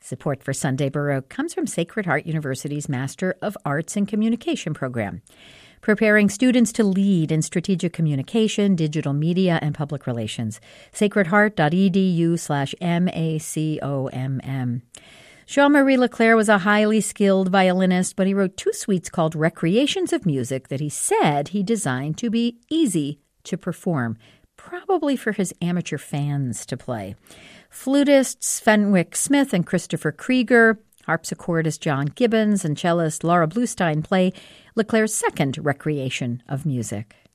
Support for Sunday Baroque comes from Sacred Heart University's Master of Arts in Communication program, preparing students to lead in strategic communication, digital media, and public relations. sacredheart.edu/MACOMM. Jean-Marie Leclerc was a highly skilled violinist, but he wrote 2 suites called Recreations of Music that he said he designed to be easy to perform, probably for his amateur fans to play. Flutists Fenwick Smith and Christopher Krieger, harpsichordist John Gibbons, and cellist Laura Bluestein play Leclerc's second Recreation of Music.